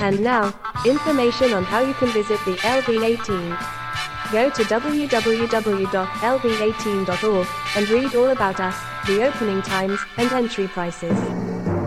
And now, information on how you can visit the LB18. Go to www.lb18.org and read all about us, the opening times, and entry prices.